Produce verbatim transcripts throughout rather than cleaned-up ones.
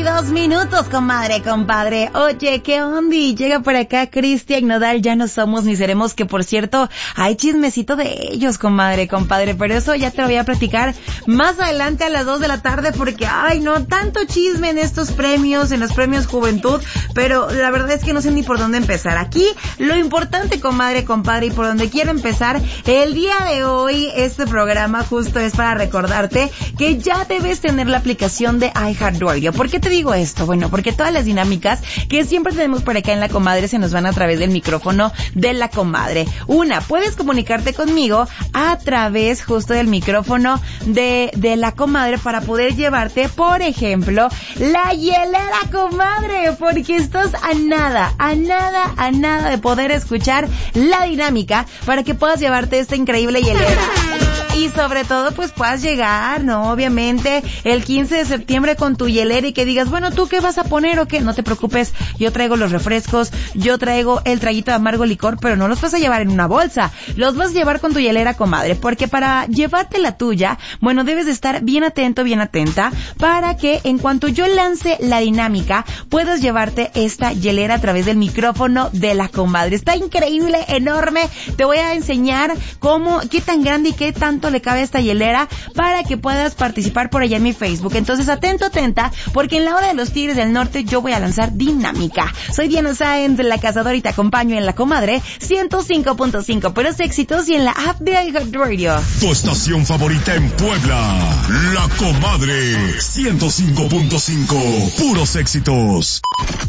dos minutos, comadre, compadre. Oye, ¿qué ondi? Llega por acá Cristian Nodal, ya no somos ni seremos, que por cierto, hay chismecito de ellos, comadre, compadre, pero eso ya te lo voy a platicar más adelante a las dos de la tarde, porque, ay, no, tanto chisme en estos premios, en los premios Juventud, pero la verdad es que no sé ni por dónde empezar. Aquí, lo importante, comadre, compadre, y por donde quiero empezar, el día de hoy, este programa justo es para recordarte que ya debes tener la aplicación de iHeartRadio. ¿Por qué te digo esto? Bueno, porque todas las dinámicas que siempre tenemos por acá en La Comadre se nos van a través del micrófono de La Comadre. Una, puedes comunicarte conmigo a través justo del micrófono de, de La Comadre para poder llevarte, por ejemplo, la hielera, comadre, porque estás a nada, a nada, a nada de poder escuchar la dinámica para que puedas llevarte esta increíble hielera. Y sobre todo, pues puedas llegar, ¿no? Obviamente, el quince de septiembre con tu hielera y que digas, bueno, ¿tú qué vas a poner o qué? No te preocupes, yo traigo los refrescos, yo traigo el traguito de amargo licor, pero no los vas a llevar en una bolsa, los vas a llevar con tu hielera, comadre, porque para llevarte la tuya, bueno, debes de estar bien atento, bien atenta, para que en cuanto yo lance la dinámica, puedas llevarte esta hielera a través del micrófono de La Comadre. Está increíble, enorme, te voy a enseñar cómo, qué tan grande y qué tanto le cabe a esta hielera para que puedas participar por allá en mi Facebook. Entonces, atento, atenta, porque en la hora de los Tigres del Norte yo voy a lanzar dinámica. Soy Diana Sáenz de La Cazadora y te acompaño en La Comadre ciento cinco punto cinco, puros éxitos, y en la app de iHeartRadio. Tu estación favorita en Puebla, La Comadre ciento cinco punto cinco, puros éxitos.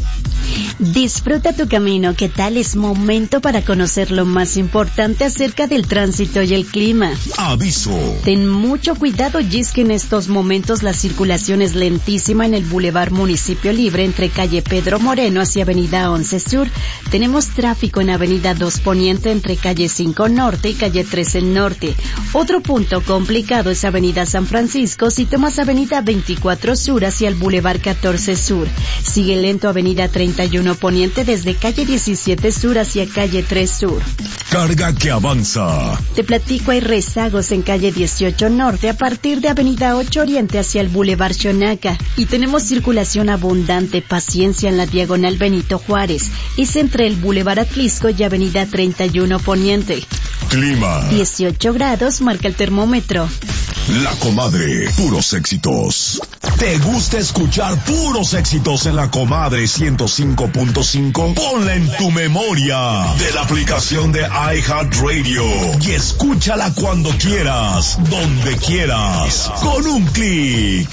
Disfruta tu camino, ¿qué tal? Es momento para conocer lo más importante acerca del tránsito y el clima. Aviso. Ten mucho cuidado, y es que en estos momentos la circulación es lentísima en el Boulevard Municipio Libre entre calle Pedro Moreno hacia avenida once Sur. Tenemos tráfico en avenida dos Poniente entre calle cinco Norte y calle trece Norte. Otro punto complicado es avenida San Francisco si tomas avenida veinticuatro Sur hacia el Boulevard catorce Sur. Sigue lento avenida treinta y uno Poniente desde calle diecisiete Sur hacia calle tres Sur. Carga que avanza. Te platico, hay rezagos en calle dieciocho Norte a partir de avenida ocho Oriente hacia el Boulevard Xonaca. Y tenemos circulación abundante, paciencia en la diagonal Benito Juárez. Es entre el Boulevard Atlisco y avenida treinta y uno Poniente. Clima. dieciocho grados marca el termómetro. La Comadre, puros éxitos. ¿Te gusta escuchar puros éxitos en La Comadre ciento cinco punto cinco? Ponla en tu memoria de la aplicación de iHeartRadio y escúchala cuando quieras, donde quieras, con un clic.